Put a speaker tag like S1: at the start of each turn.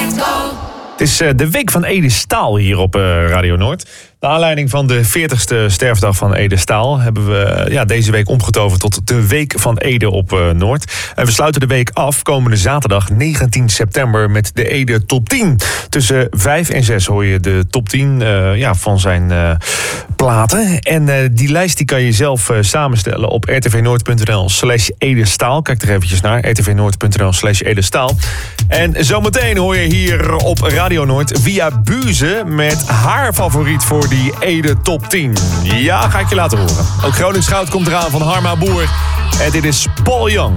S1: Het is de week van Ede Staal hier op Radio Noord. Naar aanleiding van de 40ste sterfdag van Ede Staal hebben we deze week omgetoverd tot de Week van Ede op Noord. En we sluiten de week af komende zaterdag 19 september met de Ede Top 10. Tussen 5 en 6 hoor je de top 10 van zijn platen. En die lijst die kan je zelf samenstellen op rtvnoord.nl/edestaal. Kijk er eventjes naar, rtvnoord.nl/edestaal. En zometeen hoor je hier op Radio Noord Via Buze met haar favoriet voor die Ede Top 10. Ja, ga ik je laten horen. Ook Gronings Goud komt eraan van Harma Boer. En dit is Paul Young.